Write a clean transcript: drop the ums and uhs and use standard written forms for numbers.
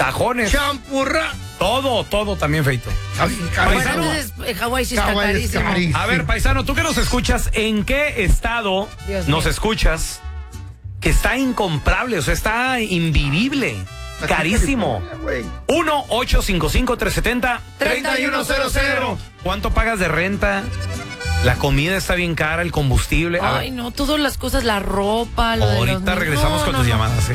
cajones. Champurra. Todo también, Feito. Está bien caro. Paisano. Bueno, entonces Hawái sí está Hawái es carísimo. carísimo. A ver, paisano, tú que nos escuchas, ¿en qué estado Dios nos mío. escuchas? Que está incomparable, o sea, está invivible. Carísimo. 1-855-370-3100. ¿Cuánto pagas de renta? La comida está bien cara, el combustible. A ver, Ay, no, todas las cosas, la ropa, lo de los ahorita niños. regresamos No, con no, tus no. llamadas, ¿eh?